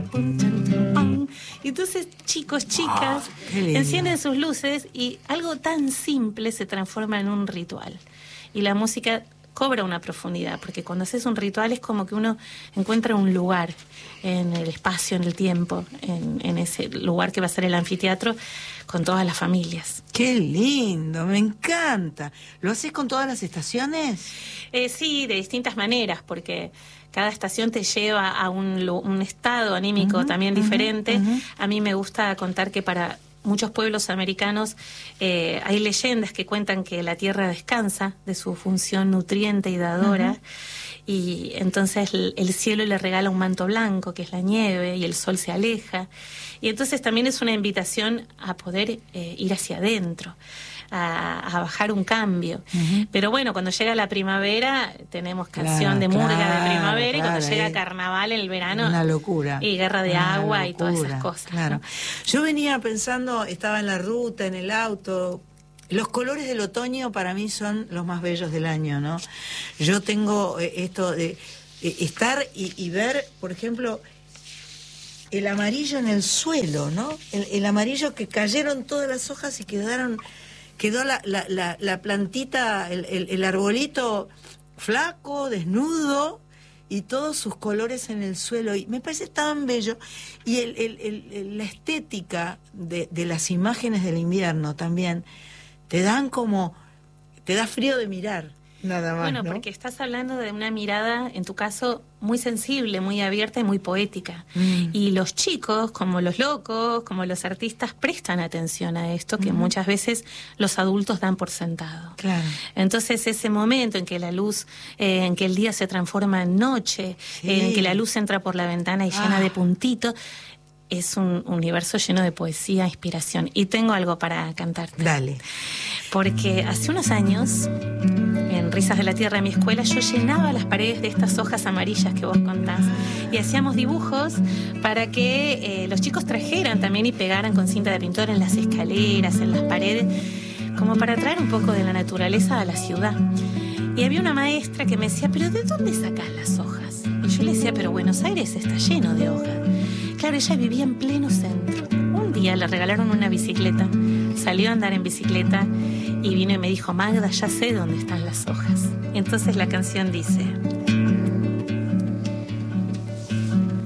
pum, chan, chan, pam. Y entonces chicos, chicas encienden sus luces y algo tan simple se transforma en un ritual. Y la música cobra una profundidad, porque cuando haces un ritual es como que uno encuentra un lugar en el espacio, en el tiempo, en ese lugar que va a ser el anfiteatro, con todas las familias. ¡Qué lindo! Me encanta. ¿Lo haces con todas las estaciones? Sí, de distintas maneras, porque cada estación te lleva a un estado anímico también diferente. A mí me gusta contar que para muchos pueblos americanos hay leyendas que cuentan que la tierra descansa de su función nutriente y dadora, y entonces el cielo le regala un manto blanco, que es la nieve, y el sol se aleja. Y entonces también es una invitación a poder ir hacia adentro, a bajar un cambio. Pero bueno, cuando llega la primavera tenemos canción de murga de primavera, y cuando llega carnaval en el verano, una locura, y guerra de agua locura, y todas esas cosas. Claro. ¿No? Yo venía pensando, estaba en la ruta, en el auto. Los colores del otoño para mí son los más bellos del año, ¿no? Yo tengo esto de estar y ver, por ejemplo, el amarillo en el suelo, ¿no? El amarillo que cayeron todas las hojas y quedó la plantita, el arbolito flaco, desnudo, y todos sus colores en el suelo. Y me parece tan bello. Y la estética de las imágenes del invierno también te da frío de mirar, nada más. Bueno, ¿no? porque estás hablando de una mirada, en tu caso, muy sensible, muy abierta y muy poética. Y los chicos, como los locos, como los artistas, prestan atención a esto que muchas veces los adultos dan por sentado. Claro. Entonces ese momento en que la luz, en que el día se transforma en noche, en que la luz entra por la ventana y llena de puntitos, es un universo lleno de poesía, inspiración. Y tengo algo para cantarte. Dale. Porque hace unos años, en Risas de la Tierra, en mi escuela, yo llenaba las paredes de estas hojas amarillas que vos contás, y hacíamos dibujos para que los chicos trajeran también y pegaran con cinta de pintor en las escaleras, en las paredes, como para traer un poco de la naturaleza a la ciudad. Y había una maestra que me decía, ¿pero de dónde sacás las hojas? Y yo le decía, pero Buenos Aires está lleno de hojas. Claro, ella vivía en pleno centro. Un día le regalaron una bicicleta, salió a andar en bicicleta y vino y me dijo, Magda, ya sé dónde están las hojas. Y entonces la canción dice...